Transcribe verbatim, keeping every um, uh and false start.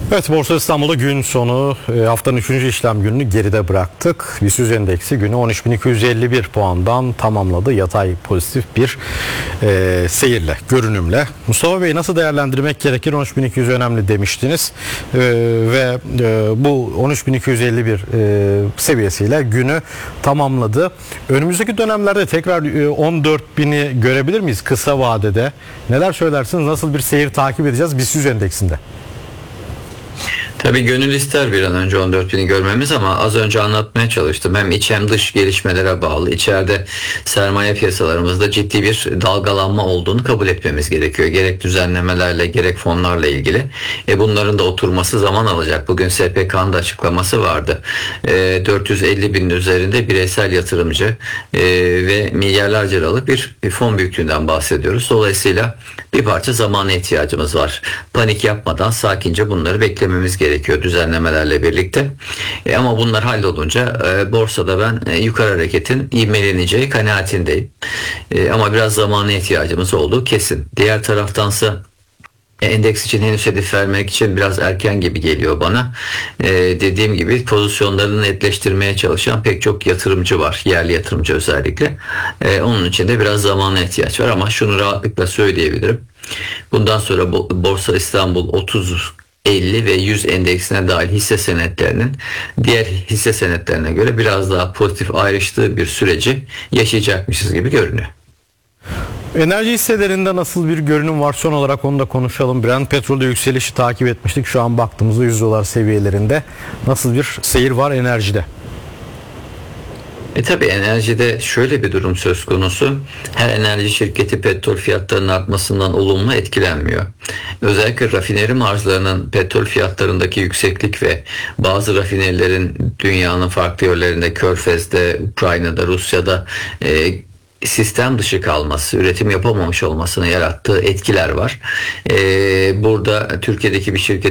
Evet, Borsa İstanbul'da gün sonu e, haftanın üçüncü işlem gününü geride bıraktık. BIST yüz endeksi günü on üç bin iki yüz elli bir puandan tamamladı. Yatay pozitif bir e, seyirle, görünümle. Mustafa Bey, nasıl değerlendirmek gerekir? on üç bin iki yüz önemli demiştiniz. E, ve e, bu on üç bin iki yüz elli bir e, seviyesiyle günü tamamladı. Önümüzdeki dönemlerde tekrar e, on dört bini görebilir miyiz kısa vadede? Neler söylersiniz? Nasıl bir seyir takip edeceğiz BIST yüz endeksinde? Tabii gönül ister bir an önce on dört bini görmemiz ama az önce anlatmaya çalıştım. Hem iç hem dış gelişmelere bağlı. İçeride sermaye piyasalarımızda ciddi bir dalgalanma olduğunu kabul etmemiz gerekiyor. Gerek düzenlemelerle gerek fonlarla ilgili. E bunların da oturması zaman alacak. Bugün S P K'nın da açıklaması vardı. E, dört yüz elli binin üzerinde bireysel yatırımcı e, ve milyarlarca liralık bir fon büyüklüğünden bahsediyoruz. Dolayısıyla bir parça zamana ihtiyacımız var. Panik yapmadan sakince bunları beklememiz gerekiyor. gerekiyor düzenlemelerle birlikte. E, ama bunlar hallolunca e, borsada ben e, yukarı hareketin ivmeleneceği kanaatindeyim. E, ama biraz zamana ihtiyacımız olduğu kesin. Diğer taraftansa endeks için henüz hedef vermek için biraz erken gibi geliyor bana. Ee, dediğim gibi pozisyonlarını netleştirmeye çalışan pek çok yatırımcı var. Yerli yatırımcı özellikle. Ee, onun için de biraz zamana ihtiyaç var ama şunu rahatlıkla söyleyebilirim. Bundan sonra Borsa İstanbul otuz elli ve yüz endeksine dahil hisse senetlerinin diğer hisse senetlerine göre biraz daha pozitif ayrıştığı bir süreci yaşayacakmışız gibi görünüyor. Enerji hisselerinde nasıl bir görünüm var? Son olarak onu da konuşalım. Brent petrolde yükselişi takip etmiştik. Şu an baktığımızda yüz dolar seviyelerinde. Nasıl bir seyir var enerjide? E tabi enerjide şöyle bir durum söz konusu. Her enerji şirketi petrol fiyatlarının artmasından olumlu etkilenmiyor. Özellikle rafineri marjlarının petrol fiyatlarındaki yükseklik ve bazı rafinerilerin dünyanın farklı yerlerinde, Körfez'de, Ukrayna'da, Rusya'da e, sistem dışı kalması, üretim yapamamış olmasına yarattığı etkiler var. E, burada Türkiye'deki bir şirket